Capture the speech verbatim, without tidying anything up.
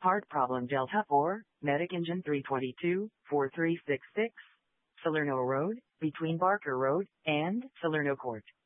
Part problem Delta four, Medic Engine three twenty-two, four three six six, Salerno Road, between Barker Road and Salerno Court.